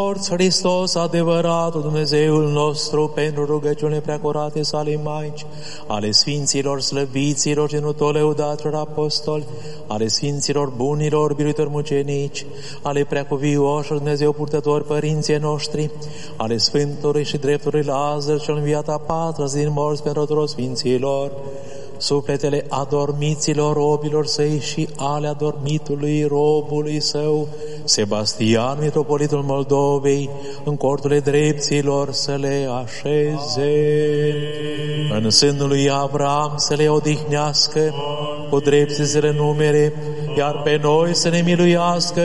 Hristos, adevăratul Dumnezeul nostru, pentru rugăciune preacurate sale Maici, ale Sfinților slăviților, genutole lăudaților apostoli, ale Sfinților bunilor, biruitori mucenici, ale preacuvioșilor Dumnezeu purtători părinții noștri, ale Sfântului și dreptului Lazar, cel înviat a patra zi din morți pentru tuturor Sfinților, sufletele adormiților robilor săi și ale adormitului robului său, Sebastian, mitropolitul Moldovei, în corturile drepților să le așeze. În sânul lui Avram să le odihnească, cu drepții să le numere, iar pe noi să ne miluiască